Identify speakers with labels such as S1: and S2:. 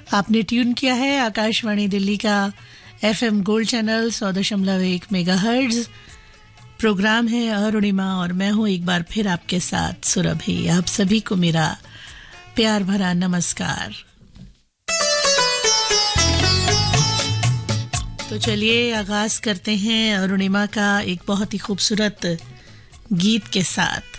S1: आपने ट्यून किया है आकाशवाणी दिल्ली का FM gold channel 100.1 megahertz. Programme है अरुणिमा और मैं हूं एक बार फिर आपके साथ सुरभि। आप सभी को मेरा प्यार भरा नमस्कार। तो चलिए आगाज करते हैं अरुणिमा का एक बहुत ही खूबसूरत गीत के साथ।